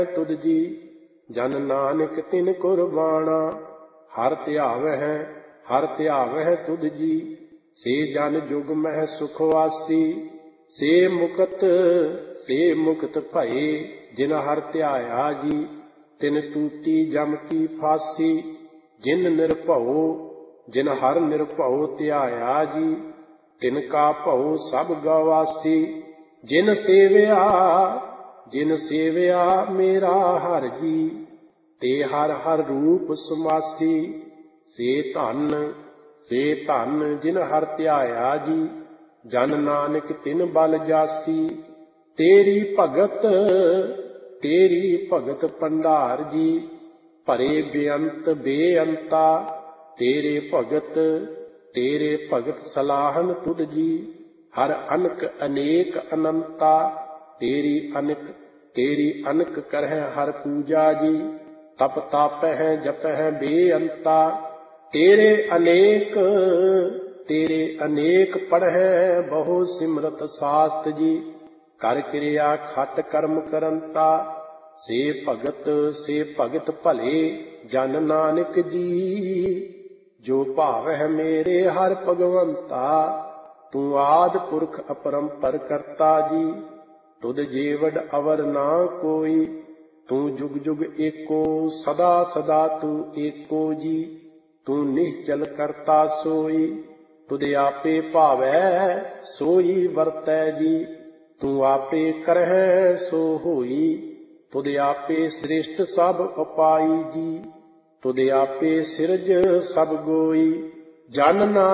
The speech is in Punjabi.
ਤੁਧ ਜੀ। ਜਨ ਨਾਨਕ ਤਿਨ ਕੁਰਬਾਣਾ, ਹਰ ਧਿਆਵਹਿ ਤੁਧ ਜੀ। ਸੇ ਜਨ ਜੁਗ ਮਹਿ ਸੁਖ ਵਾਸੀ, ਸੇ ਮੁਕਤ ਭਏ। ਜਿਨ ਹਰ ਧਿਆਇਆ ਜੀ, ਤਿਨ ਟੂਟੀ ਜਮ ਕੀ ਫਾਸੀ। ਜਿਨ ਹਰ ਨਿਰਭਉ ਧਿਆਇਆ ਜੀ, ਤਿਨ ਕਾ ਭਉ ਸਭ ਗਵਾਸੀ। ਜਿਨ ਸੇਵਿਆ ਮੇਰਾ ਹਰਿ ਜੀ, ਤੇ ਹਰ ਹਰ ਰੂਪ ਸਮਾਸੀ। ਸੇ ਧਨ ਜਿਨ ਹਰ ਧਿਆਇਆ ਜੀ, ਜਨ ਨਾਨਕ ਤਿਨ ਬਲ ਜਾਸੀ। ਤੇਰੀ ਭਗਤ ਭੰਡਾਰ ਜੀ, ਭਰੇ ਬੇਅੰਤਾ। ਤੇਰੇ ਭਗਤ ਸਲਾਹਨ ਤੁਧ ਜੀ, ਹਰ ਅਨਕ ਅਨੇਕ ਅਨੰਤਾ। ਤੇਰੀ ਅਨਕ ਕਰਹਿ ਹਰ ਪੂਜਾ ਜੀ, ਤਪ ਤਾਪਹਿ ਜਪਹਿ ਬੇਅੰਤਾ। ਤੇਰੇ ਅਨੇਕ ਪੜ੍ਹੈ ਬਹੁ ਸਿਮਰਤ ਸਾਸਤ ਜੀ, ਕਰ ਕਿਰਿਆ ਖਟ ਕਰਮ ਕਰੰਤਾ। ਸੇ ਭਗਤ ਭਲੇ ਜਨ ਨਾਨਕ ਜੀ, ਜੋ ਭਾਵਹਿ ਮੇਰੇ ਹਰਿ ਭਗਵੰਤਾ। ਤੂੰ ਆਦਿ ਪੁਰਖ ਅਪਰੰਪਰ ਕਰਤਾ ਜੀ, ਤੁਧ ਜੀਵੜ ਅਵਰ ਨਾ ਕੋਈ। ਤੂੰ ਜੁਗ ਜੁਗ ਏਕੋ, ਸਦਾ ਸਦਾ ਤੂੰ ਏਕੋ ਜੀ। ਤੂੰ ਨਿਹਚਲ ਕਰਤਾ ਸੋਈ, ਤੁਧ ਆਪੇ ਭਾਵੈ ਸੋਈ ਵਰਤੈ ਜੀ। ਤੂੰ ਆਪੇ ਕਰਹਿ ਸੋ ਹੋਈ, ਤੁਧ ਆਪੇ ਸ੍ਰਿਸ਼ਟ ਸਭ ਉਪਾਈ ਜੀ। ਤੁਧ ਆਪੇ ਸਿਰਜ ਸਭ ਗੋਈ। ਜਨ